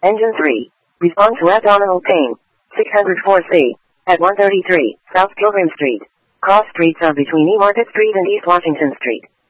Engine 3. Respond to abdominal pain. 604C. At 133 South Pilgrim Street. Cross streets are between E Market Street and East Washington Street.